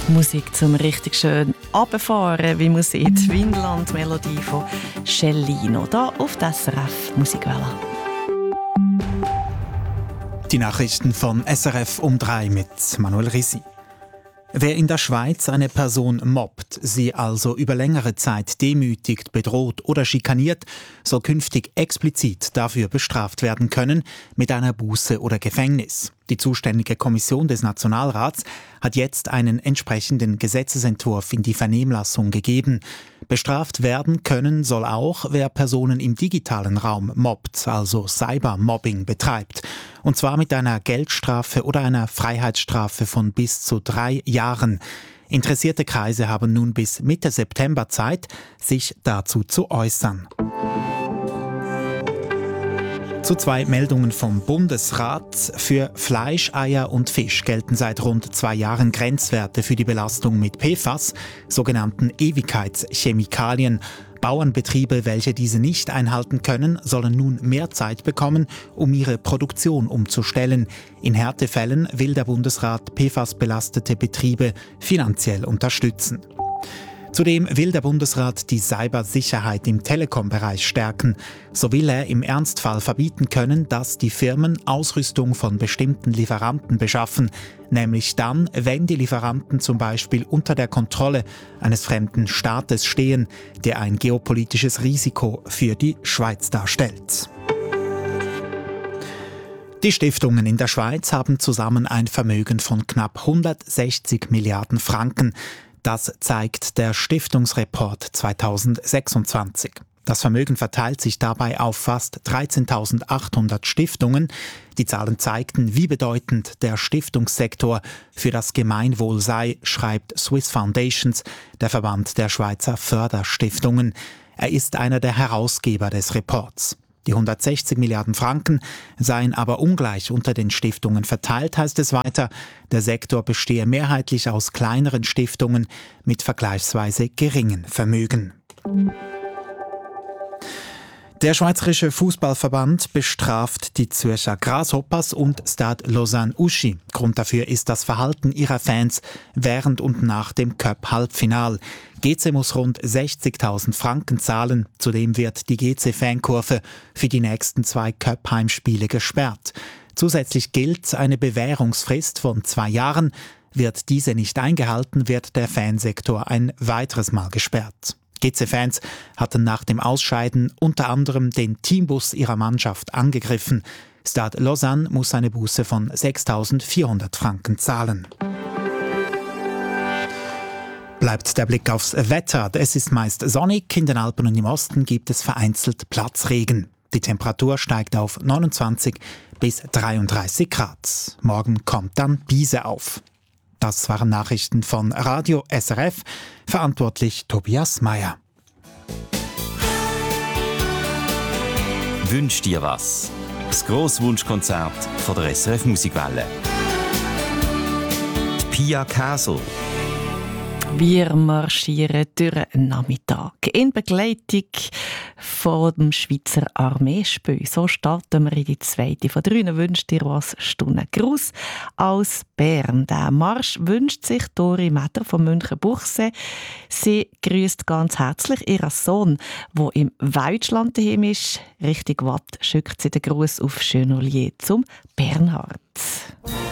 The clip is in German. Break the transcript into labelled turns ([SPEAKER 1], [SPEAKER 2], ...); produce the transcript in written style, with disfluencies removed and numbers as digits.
[SPEAKER 1] Musik zum richtig schön runterfahren, wie man sieht. Winland-Melodie von Cellino, hier auf der SRF Musikwelle.
[SPEAKER 2] Die Nachrichten von SRF um 3 mit Manuel Risi. Wer in der Schweiz eine Person mobbt, sie also über längere Zeit demütigt, bedroht oder schikaniert, soll künftig explizit dafür bestraft werden können mit einer Buße oder Gefängnis. Die zuständige Kommission des Nationalrats hat jetzt einen entsprechenden Gesetzesentwurf in die Vernehmlassung gegeben. Bestraft werden können soll auch, wer Personen im digitalen Raum mobbt, also Cybermobbing betreibt. Und zwar mit einer Geldstrafe oder einer Freiheitsstrafe von bis zu 3 Jahren. Interessierte Kreise haben nun bis Mitte September Zeit, sich dazu zu äußern. Zu 2 Meldungen vom Bundesrat. Für Fleisch, Eier und Fisch gelten seit rund 2 Jahren Grenzwerte für die Belastung mit PFAS, sogenannten Ewigkeitschemikalien. Bauernbetriebe, welche diese nicht einhalten können, sollen nun mehr Zeit bekommen, um ihre Produktion umzustellen. In Härtefällen will der Bundesrat PFAS-belastete Betriebe finanziell unterstützen. Zudem will der Bundesrat die Cybersicherheit im Telekom-Bereich stärken. So will er im Ernstfall verbieten können, dass die Firmen Ausrüstung von bestimmten Lieferanten beschaffen, nämlich dann, wenn die Lieferanten zum Beispiel unter der Kontrolle eines fremden Staates stehen, der ein geopolitisches Risiko für die Schweiz darstellt. Die Stiftungen in der Schweiz haben zusammen ein Vermögen von knapp 160 Milliarden Franken. Das zeigt der Stiftungsreport 2026. Das Vermögen verteilt sich dabei auf fast 13.800 Stiftungen. Die Zahlen zeigten, wie bedeutend der Stiftungssektor für das Gemeinwohl sei, schreibt Swiss Foundations, der Verband der Schweizer Förderstiftungen. Er ist einer der Herausgeber des Reports. Die 160 Milliarden Franken seien aber ungleich unter den Stiftungen verteilt, heißt es weiter. Der Sektor bestehe mehrheitlich aus kleineren Stiftungen mit vergleichsweise geringen Vermögen. Der Schweizerische Fußballverband bestraft die Zürcher Grasshoppers und Stade Lausanne-Uschi. Grund dafür ist das Verhalten ihrer Fans während und nach dem Cup-Halbfinal. GC muss rund 60.000 Franken zahlen. Zudem wird die GC-Fankurve für die nächsten 2 Cup-Heimspiele gesperrt. Zusätzlich gilt eine Bewährungsfrist von 2 Jahren. Wird diese nicht eingehalten, wird der Fansektor ein weiteres Mal gesperrt. GC-Fans hatten nach dem Ausscheiden unter anderem den Teambus ihrer Mannschaft angegriffen. Stade Lausanne muss eine Buße von 6.400 Franken zahlen. Bleibt der Blick aufs Wetter. Es ist meist sonnig, in den Alpen und im Osten gibt es vereinzelt Platzregen. Die Temperatur steigt auf 29 bis 33 Grad. Morgen kommt dann Biese auf. Das waren Nachrichten von Radio SRF, verantwortlich Tobias Meyer.
[SPEAKER 3] Wünsch dir was? Das Grosswunschkonzert von der SRF Musikwelle. Die Pia Käsel.
[SPEAKER 1] Wir marschieren durch den Nachmittag in Begleitung von dem Schweizer Armeespiel. So starten wir in die 2. von 3 «Wünsch dir was» Stunden. Gruß aus Bern. Der Marsch wünscht sich Dori Meder von Münchenbuchsee. Sie grüßt ganz herzlich ihren Sohn, der im Weitschland daheim ist. Richtig Watt schickt sie den Gruß auf Chenolier zum Bernhard.